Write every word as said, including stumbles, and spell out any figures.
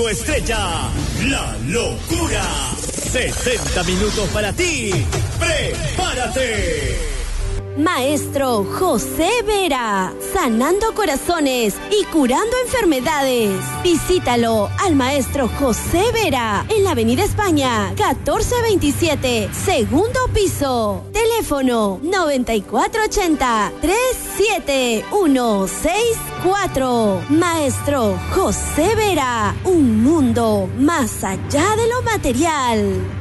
vuelo estrella, La Locura. sesenta minutos para ti. ¡Prepárate! Maestro José Vera, sanando corazones y curando enfermedades. Visítalo al Maestro José Vera en la Avenida España, catorce veintisiete, segundo piso. Teléfono noventa y cuatro ochenta, treinta y siete ciento sesenta y cuatro. Maestro José Vera, un mundo más allá de lo material.